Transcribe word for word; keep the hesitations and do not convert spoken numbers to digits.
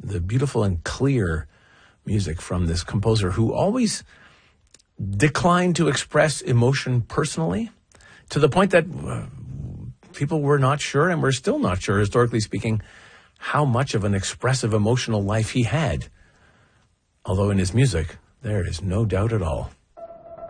the beautiful and clear music from this composer who always declined to express emotion personally, to the point that uh, people were not sure, and we're still not sure, historically speaking, how much of an expressive emotional life he had. Although in his music, there is no doubt at all.